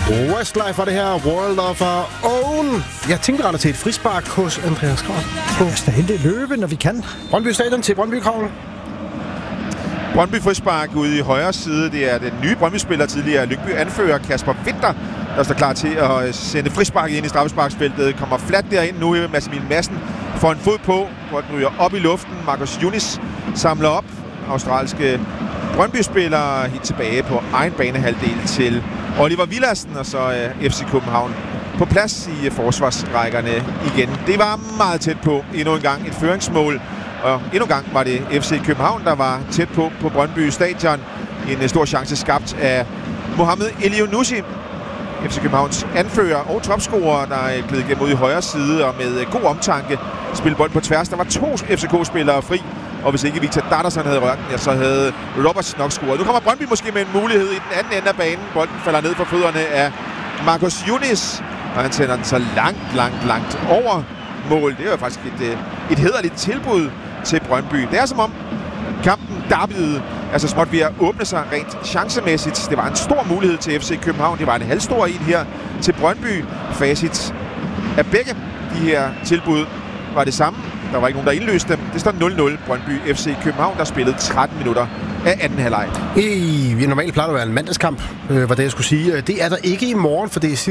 Westlife var det her, World of Our Own. Jeg tænkte rette til et frispark hos Andreas Krav. Jeg skal hente løbe, når vi kan. Brøndby Stadion til Brøndby Krav. Brøndby frispark ude i højre side. Det er den nye Brøndby-spiller, tidligere Lyngby anfører Kasper Winther, der står klar til at sende frisparket ind i straffesparksfeltet. Kommer fladt derind nu. Mads Emil Madsen får en fod på. Bolden ryger op i luften. Marcus Yunis samler op. Australske Brøndby-spillere helt tilbage på egen banehalvdel til Oliver Villadsen, og så FC København på plads i forsvarsrækkerne igen. Det var meget tæt på endnu en gang et føringsmål, og endnu en gang var det FC København, der var tæt på Brøndby Stadion. En stor chance skabt af Mohamed Elyounoussi, FC Københavns anfører og topscorer, der er glædet igennem ud i højre side og med god omtanke spille bolden på tværs. Der var 2 FCK-spillere fri, og hvis ikke Victor Dardasson havde rørt den, ja, så havde Roberts nok scoret. Nu kommer Brøndby måske med en mulighed i den anden ende af banen. Bolden falder ned fra fødderne af Marcus Yunis, og han sender den så langt over mål. Det er jo faktisk et hæderligt tilbud til Brøndby. Det er som om kampen derbyede altså småt ved at åbne sig rent chancemæssigt. Det var en stor mulighed til FC København. Det var en halvstor en her til Brøndby. Facit af begge de her tilbud var det samme. Der var ikke nogen, der indløste dem. Det står 0-0 Brøndby FC København, der spillede 13 minutter af anden halvleg. Normalt plejer det at være en mandagskamp, var det jeg skulle sige. Det er der ikke i morgen, for det er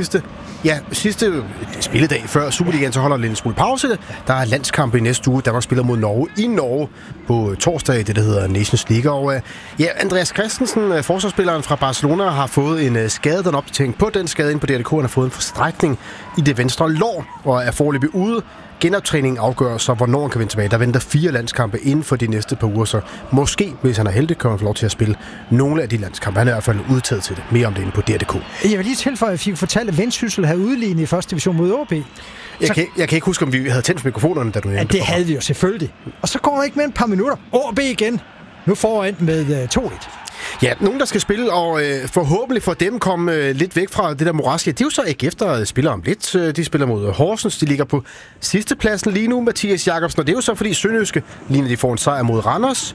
sidste spilledag før Superligaen, så holder lidt en smule pause. Der er landskamp i næste uge. Danmark spiller mod Norge i Norge på torsdag, det der hedder Nations League. Og Andreas Christensen, forsvarsspilleren fra Barcelona, har fået en skade, den opdatering på den skade ind på DRDK. Han har fået en forstrækning i det venstre lår og er foreløbig ude. Genoptræningen afgør så, hvornår han kan vende tilbage. Der venter 4 landskampe inden for de næste par uger, så måske, hvis han er heldig, kan han få lov til at spille nogle af de landskampe. Han er i hvert fald udtaget til det. Mere om det inde på DRDK. Jeg vil lige tilføje, at jeg fik fortalt, at Vendsyssel havde udlignet i første division mod OB. Jeg kan ikke huske, om vi havde tændt mikrofonerne, da du nævnte det. Det havde vi jo selvfølgelig. Og så går der ikke mere end et par minutter. OB igen. Nu foran med 2-1. Ja, nogen der skal spille, og forhåbentlig for dem komme lidt væk fra det der moraske. Det er jo så AGF, der spiller om lidt. De spiller mod Horsens. De ligger på sidste pladsen lige nu, Mathias Jacobsen. Og det er jo så, fordi Sønderjyske lige når de får en sejr mod Randers.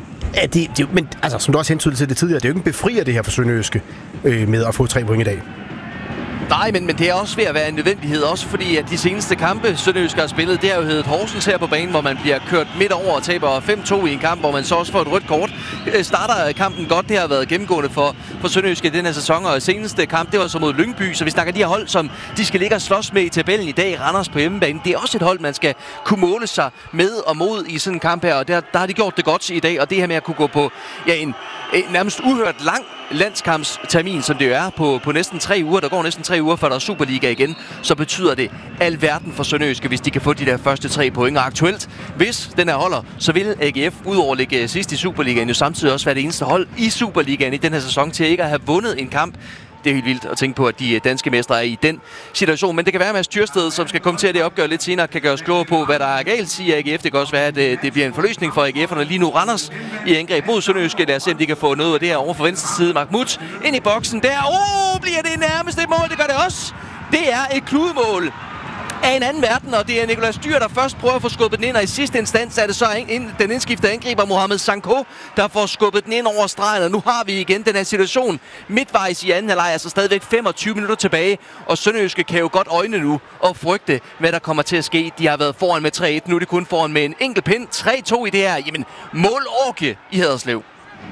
Men altså, som du også hentydede til det tidligere, det er jo ikke en befrier det her for Sønderjyske med at få 3 point i dag. Nej, men det er også ved at være en nødvendighed, også fordi at de seneste kampe, Sønderjyske har spillet, det har jo heddet Horsens her på banen, hvor man bliver kørt midt over og taber 5-2 i en kamp, hvor man så også får et rødt kort. Starter kampen godt, det har været gennemgående for Sønderjyske i den her sæson, og seneste kamp, det var så mod Lyngby, så vi snakker de her hold, som de skal ligge og slås med i tabellen i dag, Randers på hjemmebane. Det er også et hold, man skal kunne måle sig med og mod i sådan en kamp her, og der har de gjort det godt i dag, og det her med at kunne gå på en nærmest uhørt lang landskampstermin, som det jo er på næsten 3 uger. Der går næsten 3 uger, før der er Superliga igen. Så betyder det alverden for Sønderjyske, hvis de kan få de der første 3 point. Og aktuelt, hvis den her holder, så vil AGF udover ligge sidst i Superligaen jo samtidig også være det eneste hold i Superligaen i den her sæson til ikke at have vundet en kamp. Det er helt vildt at tænke på, at de danske mestre er i den situation. Men det kan være, at Mads Thyrsted, som skal kommentere det opgør lidt senere, kan gøre os klogere på, hvad der er galt i AGF. Det kan også være, at det bliver en forløsning for AGF'erne. Lige nu Randers i angreb mod Sønderjyske. Lad os se, om de kan få noget af det her over for venstre side. Mahmoud ind i boksen der. Bliver det nærmest et mål? Det gør det også. Det er et kludemål af en anden verden, og det er Nicolas Dyr, der først prøver at få skubbet den ind, og i sidste instans er det så den indskiftede angriber Mohamed Sanko, der får skubbet den ind over stregen, og nu har vi igen den her situation midtvejs i anden halvleg, altså stadigvæk 25 minutter tilbage, og Sønderjyske kan jo godt øjne nu og frygte, hvad der kommer til at ske. De har været foran med 3-1, nu er de kun foran med en enkelt pind, 3-2 i det her, jamen målorgie i Haderslev.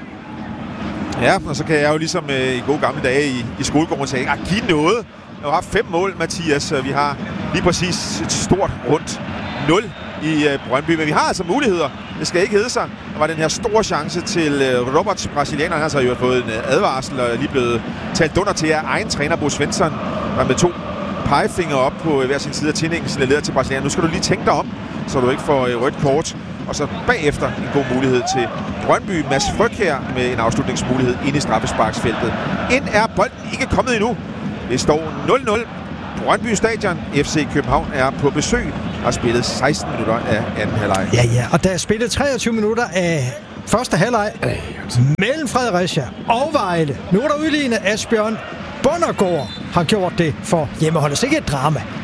Ja, og så kan jeg jo ligesom i gode gamle dage i skolegården sige, giv noget. Vi har haft 5 mål, Mathias. Vi har lige præcis et stort rundt 0 i Brøndby. Men vi har altså muligheder. Det skal ikke hedde sig. Der var den her store chance til Roberts, brasilianer. Han har så jo fået en advarsel og er lige blevet talt under til af egen træner, Bo Svensson, der med 2 pegefingre op på hver sin side af tændingen signaleret til brasilianer. Nu skal du lige tænke dig om, så du ikke får rødt kort. Og så bagefter en god mulighed til Brøndby. Mads Fryg her med en afslutningsmulighed inde i straffesparksfeltet. Ind er bolden ikke kommet endnu. Det står 0-0. Brøndby Stadion. FC København er på besøg og har spillet 16 minutter af anden halvleg. Ja, og der er spillet 23 minutter af første halvleg mellem Fredericia og Vejle. Nu er der udlignet Asbjørn Bundergaard har gjort det for hjemmeholdet. Så ikke et drama.